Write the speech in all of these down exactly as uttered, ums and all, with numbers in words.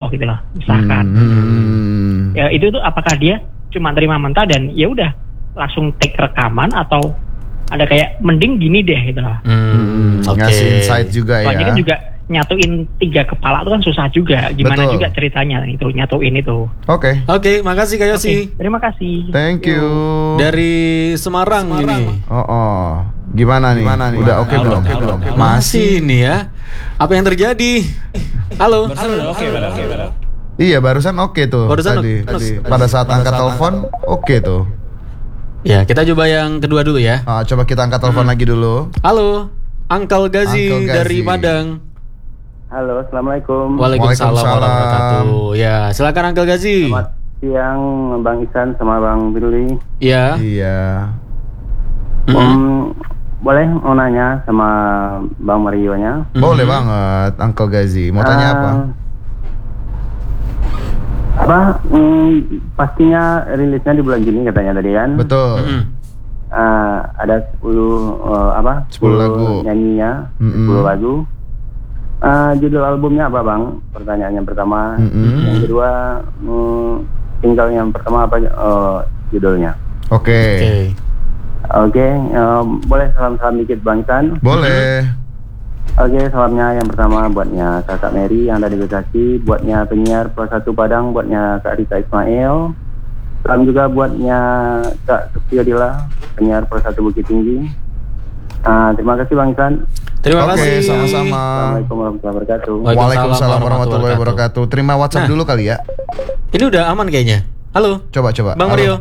gitu loh, misalkan. Hmm. Ya itu tuh apakah dia cuma terima mentah dan ya udah langsung take rekaman atau ada kayak mending gini deh gitu loh. Hmm, okay. Ngasih insight juga. Soalnya ya. kan juga nyatuin tiga kepala itu kan susah juga. Gimana Betul. juga ceritanya itu nyatuin itu. Oke. Oke, okay, makasih Kak Yosi. Okay, terima kasih. Thank you. Dari Semarang, Semarang. ini. Oh, oh. Gimana nih? Gimana nih? Udah oke okay belum? Okay belum? Masih nih ya. Apa yang terjadi? Halo. Halo. Oke, oke, oke. Iya, barusan oke okay tuh. Barusan tadi, oke. tadi. Pada saat pada angkat telepon oke okay tuh. Ya, kita coba yang kedua dulu ya. Ah, coba kita angkat telepon hmm. lagi dulu. Halo, Uncle Gazi, Uncle Gazi dari Padang. Halo, assalamualaikum. Waalaikumsalam warahmatullahi. Ya, silakan Uncle Gazi. Selamat siang Bang Ihsan sama Bang Billy. Iya. Iya. Mm-hmm. Um, boleh mau nanya sama Bang Mario-nya? Boleh mm-hmm. banget, Uncle Gazi. Mau tanya uh, apa? Apa? Hmm, pastinya rilisnya di bulan Juni katanya tadi kan? Betul. Mm-hmm. Uh, ada sepuluh uh, apa? sepuluh lagu. Nyanyinya, mm-hmm. sepuluh lagu. Uh, judul albumnya apa Bang? Pertanyaan yang pertama. Mm-hmm. Yang kedua, um, single yang pertama apa uh, judulnya? Oke. Okay. Oke. Okay, uh, boleh salam-salam dikit Bang Ihsan? Boleh. Oke, okay, salamnya yang pertama buatnya Kakak Mary yang ada di Bekasi, buatnya penyiar Pro satu Padang, buatnya Kak Rita Ismail. Salam juga buatnya Kak Supiodila, penyiar Pro satu Bukit Tinggi. Uh, terima kasih Bang Ihsan. Terima Oke, kasih. sama-sama. Assalamualaikum warahmatullahi wabarakatuh. Waalaikumsalam warahmatullahi wabarakatuh. Terima WhatsApp nah, dulu kali ya. Ini udah aman kayaknya. Halo. Coba coba. Bang Mario.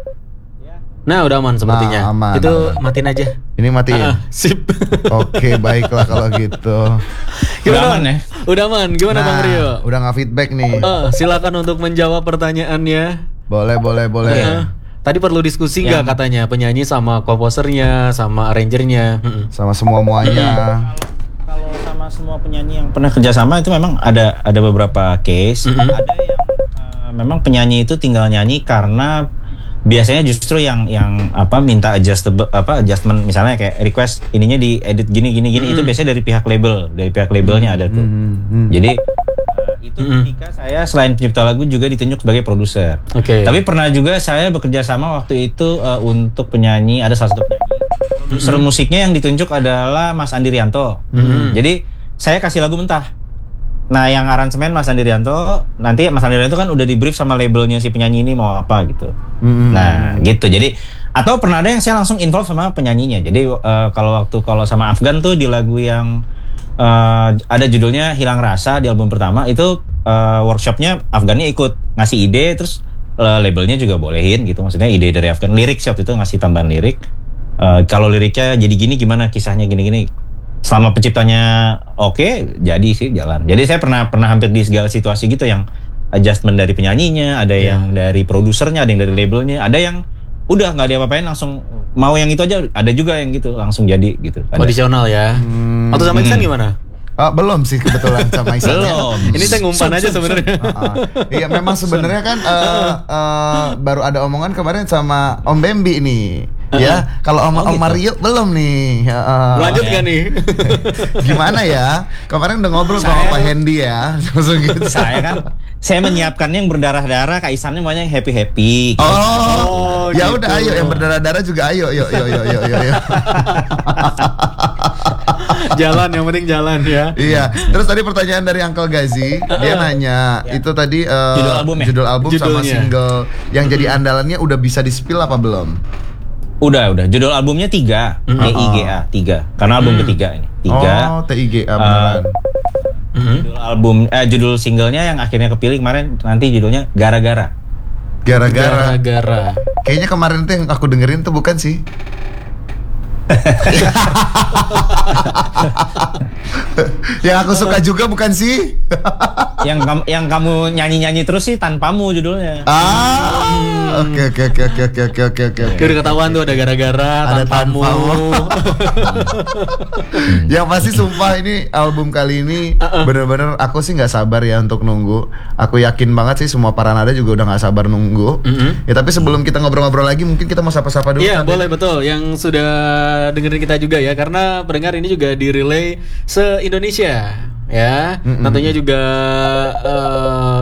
Nah, udah aman sepertinya. Nah, aman, itu aman. matiin aja. Ini matiin. Ah, sip. Oke, baiklah kalau gitu. Gimana? Udah aman ya? Udah aman. Gimana nah, Bang Mario? Udah nggak feedback nih. Uh, silakan untuk menjawab pertanyaannya. Boleh, boleh, boleh. Uh, tadi perlu diskusi nggak ya. Katanya penyanyi sama komposernya, sama arrangernya, sama semua muanya. Kalau sama semua penyanyi yang pernah kerjasama itu memang ada ada beberapa case. Mm-hmm. Ada yang uh, memang penyanyi itu tinggal nyanyi karena biasanya justru yang yang apa minta adjustable apa adjustment misalnya kayak request ininya di edit gini gini gini mm-hmm. itu biasanya dari pihak label dari pihak labelnya ada tuh. Mm-hmm. Jadi uh, itu mm-hmm. ketika saya selain pencipta lagu juga ditunjuk sebagai produser. Oke. Okay. Tapi pernah juga saya bekerja sama waktu itu uh, untuk penyanyi ada salah satu penyanyi. Produser mm-hmm. musiknya yang ditunjuk adalah Mas Andi Rianto. Mm-hmm. Jadi saya kasih lagu mentah. Nah yang aransemen Mas Andi Rianto, nanti Mas Andi Rianto kan udah di brief sama labelnya si penyanyi ini mau apa gitu. Mm-hmm. Nah gitu, jadi atau pernah ada yang saya langsung involve sama penyanyinya. Jadi uh, kalau waktu kalau sama Afgan tuh di lagu yang uh, ada judulnya Hilang Rasa di album pertama itu uh, workshopnya Afgannya ikut ngasih ide, terus uh, labelnya juga bolehin gitu. Maksudnya ide dari Afgan, lirik waktu itu ngasih tambahan lirik. Uh, kalau liriknya jadi gini gimana kisahnya gini-gini. Selama penciptanya oke, okay, jadi sih jalan. Jadi saya pernah pernah hampir di segala situasi gitu yang adjustment dari penyanyinya, ada yeah. yang dari produsernya, ada yang dari labelnya, ada yang udah nggak diapa-apain langsung mau yang itu aja, ada juga yang gitu langsung jadi gitu. Kondisional ya. Hmm. Atau sama Ihsan gimana? Ah, belum sih kebetulan sama Ihsan. Belum. Ini saya ngumpan aja sebenarnya. Uh, uh. Iya memang sebenarnya kan uh, uh, baru ada omongan kemarin sama Om Bambi nih. Ya, kalau Om, oh, Om gitu. Mario belum nih. Uh, Lanjut kan nih? Gimana ya? Kemarin udah ngobrol saya, sama Pak Hendy ya. gitu. Saya kan, saya menyiapkannya yang berdarah-darah, Kak Ihsannya maunya yang happy-happy. Oh, oh ya gitu. Udah ayo yang berdarah-darah juga ayo, yuk, yuk, yuk, yuk, yuk. yuk. Jalan, yang penting jalan ya. Iya. Terus tadi pertanyaan dari Uncle Gazi, dia nanya ya. Itu tadi uh, judul album, ya? judul album sama single yang hmm. jadi andalannya udah bisa di-spill apa belum? Udah, udah. Judul albumnya tiga, mm. T I G A tiga. Karena album mm. ketiga ini. Tiga. Oh, T I G A beneran. Uh, mm. Judul album, eh judul singlenya yang akhirnya kepilih kemarin nanti judulnya Gara-gara. Gara-gara. Gara-gara. Kayaknya kemarin tuh yang aku dengerin tuh bukan sih? Yang aku suka juga bukan sih? yang kamu yang kamu nyanyi-nyanyi terus sih Tanpamu judulnya. Ah, oke oke oke oke oke oke oke oke. Udah ketahuan tuh ada gara-gara, ada Tanpamu. Yang pasti sumpah ini album kali ini uh-uh. bener-bener aku sih nggak sabar ya untuk nunggu. Aku yakin banget sih semua para nada juga udah nggak sabar nunggu. Uh-huh. Ya tapi sebelum kita ngobrol-ngobrol lagi mungkin kita mau sapa-sapa dulu. Iya boleh betul. Yang sudah dengerin kita juga ya, karena pendengar ini juga di relay se Indonesia ya. Mm-mm. Tentunya juga uh,